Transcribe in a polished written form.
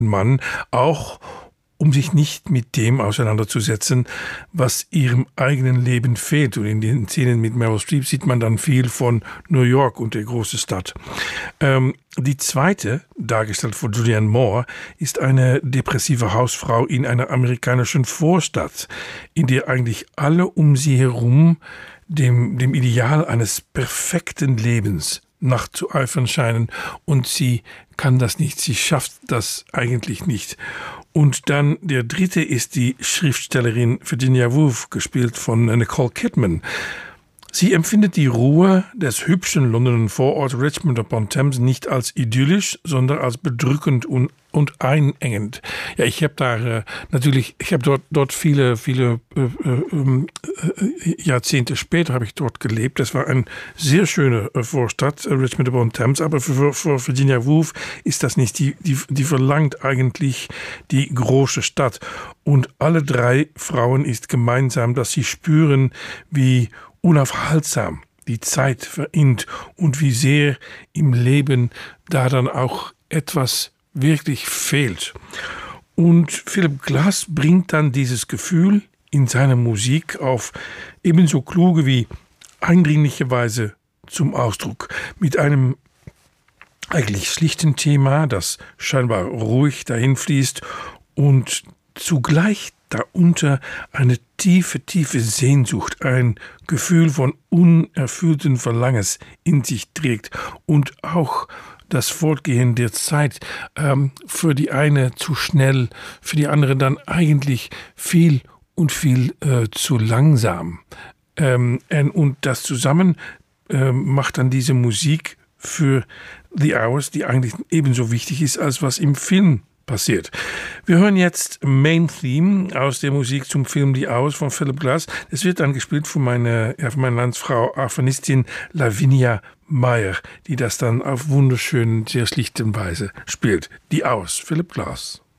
Mann, auch um sich nicht mit dem auseinanderzusetzen, was ihrem eigenen Leben fehlt. Und in den Szenen mit Meryl Streep sieht man dann viel von New York und der großen Stadt. Die zweite, dargestellt von Julianne Moore, ist eine depressive Hausfrau in einer amerikanischen Vorstadt, in der eigentlich alle um sie herum dem Ideal eines perfekten Lebens nachzueifern scheinen, und sie kann das nicht, sie schafft das eigentlich nicht. Und dann der dritte ist die Schriftstellerin Virginia Woolf, gespielt von Nicole Kidman. Sie empfindet die Ruhe des hübschen Londoner Vororts Richmond upon Thames nicht als idyllisch, sondern als bedrückend und einengend. Ja, ich habe da dort viele Jahrzehnte später habe ich dort gelebt. Das war eine sehr schöne Vorstadt, Richmond upon Thames, aber für Virginia Woolf ist das nicht. Die verlangt eigentlich die große Stadt. Und alle drei Frauen ist gemeinsam, dass sie spüren, wie unaufhaltsam die Zeit verrinnt und wie sehr im Leben da dann auch etwas wirklich fehlt. Und Philip Glass bringt dann dieses Gefühl in seiner Musik auf ebenso kluge wie eindringliche Weise zum Ausdruck. Mit einem eigentlich schlichten Thema, das scheinbar ruhig dahin fließt und zugleich darunter eine tiefe Sehnsucht, ein Gefühl von unerfüllten Verlangens in sich trägt und auch das Fortgehen der Zeit für die eine zu schnell, für die andere dann eigentlich viel zu langsam. Und das zusammen macht dann diese Musik für The Hours, die eigentlich ebenso wichtig ist, als was im Film passiert. Wir hören jetzt Main Theme aus der Musik zum Film Die Hours von Philip Glass. Es wird dann gespielt von meiner Landsfrau Arphanistin Lavinia Meyer, die das dann auf wunderschönen, sehr schlichten Weise spielt. Die Hours, Philip Glass.